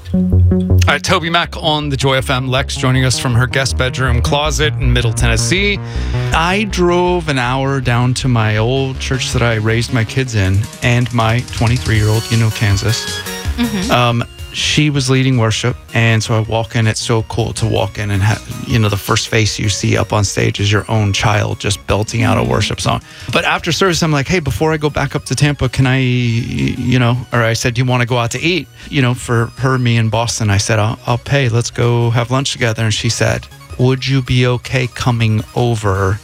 All right, Toby Mac on the Joy FM. Lex joining us from her guest bedroom closet in Middle Tennessee. I drove an hour down to my old church that I raised my kids in and my 23-year-old, Kansas. Mm-hmm. She was leading worship, and so I walk in. It's so cool to walk in and have, the first face you see up on stage is your own child just belting out a worship song. But after service, I'm like, hey, before I go back up to Tampa, can I, or I said, do you want to go out to eat? For her, me, and Boston, I said, I'll pay. Let's go have lunch together. And she said, would you be okay coming over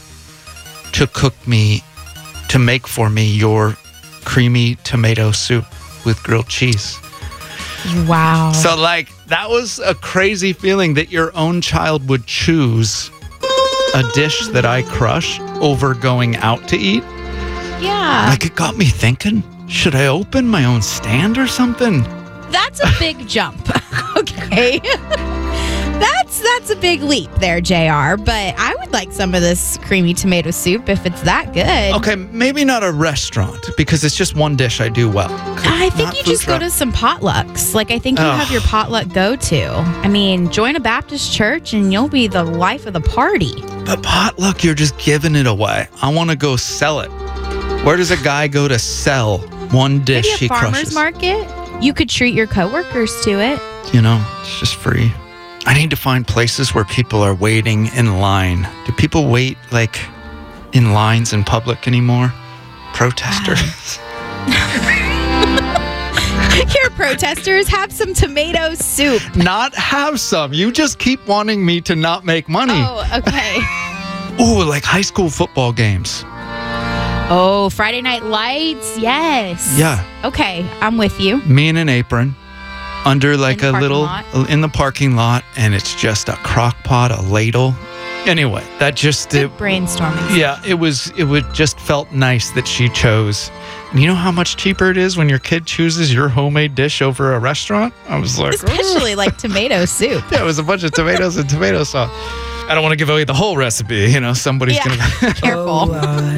to make for me your creamy tomato soup with grilled cheese? Wow. So, that was a crazy feeling that your own child would choose a dish that I crush over going out to eat. Yeah. It got me thinking, should I open my own stand or something? That's a big jump. Okay. That's a big leap there, JR. But I would like some of this creamy tomato soup if it's that good. Okay, maybe not a restaurant because it's just one dish I do well. I think you just go to some potlucks. I think you have your potluck go-to. Join a Baptist church and you'll be the life of the party. But potluck, you're just giving it away. I want to go sell it. Where does a guy go to sell one dish he crushes? Maybe a farmer's market? You could treat your coworkers to it. It's just free. I need to find places where people are waiting in line. Do people wait in lines in public anymore? Protesters. Here, protesters, have some tomato soup. Not have some. You just keep wanting me to not make money. Oh, okay. Ooh, high school football games. Oh, Friday Night Lights? Yes. Yeah. Okay, I'm with you. Me in an apron. Under in the parking lot, and it's just a crock pot, a ladle. Anyway, that just brainstorming. Yeah, it just felt nice that she chose. And you know how much cheaper it is when your kid chooses your homemade dish over a restaurant? I was like, especially tomato soup. Yeah, it was a bunch of tomatoes and tomato sauce. I don't want to give away the whole recipe. Somebody's gonna careful.